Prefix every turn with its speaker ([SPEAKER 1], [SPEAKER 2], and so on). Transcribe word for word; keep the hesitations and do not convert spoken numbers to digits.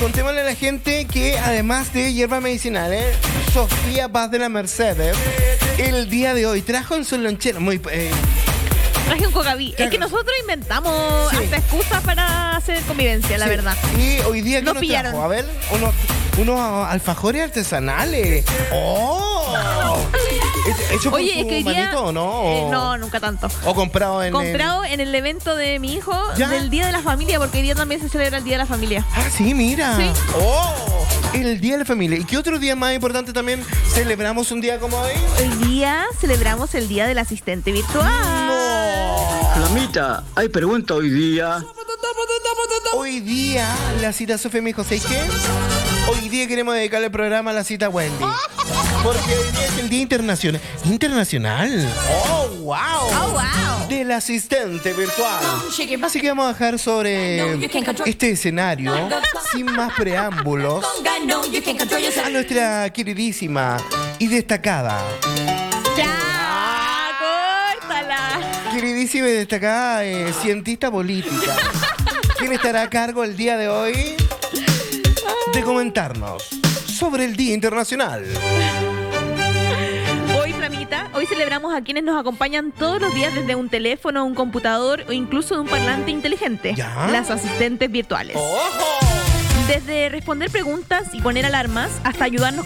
[SPEAKER 1] contémosle a la gente que además de hierbas medicinales, Sofía Paz de la Mercedes, el día de hoy trajo en su lonchera muy... Eh,
[SPEAKER 2] Traje un cocaví. Es que nosotros inventamos
[SPEAKER 1] Sí.
[SPEAKER 2] hasta excusas para hacer convivencia, la
[SPEAKER 1] sí.
[SPEAKER 2] verdad.
[SPEAKER 1] Y hoy día que
[SPEAKER 2] Nos
[SPEAKER 1] nos
[SPEAKER 2] pillaron.
[SPEAKER 1] trajo, a ver, unos, unos alfajores artesanales. ¡Oh! ¿Es- ¿Hecho por
[SPEAKER 2] Oye,
[SPEAKER 1] su
[SPEAKER 2] es que hoy día...
[SPEAKER 1] manito o no?
[SPEAKER 2] eh,
[SPEAKER 1] O-
[SPEAKER 2] no, nunca tanto.
[SPEAKER 1] ¿O comprado en
[SPEAKER 2] Comprado en el evento de mi hijo
[SPEAKER 1] ¿Ya?
[SPEAKER 2] del Día de la Familia, porque hoy día también se celebra el Día de la Familia.
[SPEAKER 1] el... Ah, sí, mira.
[SPEAKER 2] Sí.
[SPEAKER 1] ¡Oh! El Día de la Familia. ¿Y qué otro día más importante también celebramos un día como hoy?
[SPEAKER 2] Hoy día celebramos el Día del Asistente Virtual.
[SPEAKER 3] Flamita, hay pregunta hoy día.
[SPEAKER 1] Hoy día la cita Sofía me dijo, ¿sabes qué? Hoy día queremos dedicarle el programa a la cita Wendy. Porque hoy día es el Día Internacional. ¿Internacional? ¡Oh, wow!
[SPEAKER 2] Oh, wow.
[SPEAKER 1] Del asistente virtual. Así que vamos a dejar sobre este escenario, sin más preámbulos, a nuestra queridísima y destacada,
[SPEAKER 2] Ya, córtala.
[SPEAKER 1] queridísima y destacada eh, cientista política, quien estará a cargo el día de hoy de comentarnos sobre el Día Internacional.
[SPEAKER 2] Hoy, Flamita, hoy celebramos a quienes nos acompañan todos los días desde un teléfono, un computador o incluso de un parlante inteligente.
[SPEAKER 1] ¿Ya?
[SPEAKER 2] Las asistentes virtuales.
[SPEAKER 1] ¡Ojo!
[SPEAKER 2] Desde responder preguntas y poner alarmas hasta ayudarnos